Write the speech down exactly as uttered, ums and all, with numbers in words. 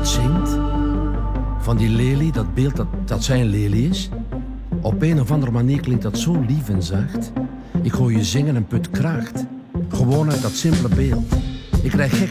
dat zingt. Van die lelie, dat beeld dat, dat zij een lelie is. Op een of andere manier klinkt dat zo lief en zacht. Ik hoor je zingen en put kracht. Gewoon uit dat simpele beeld. Ik krijg gekke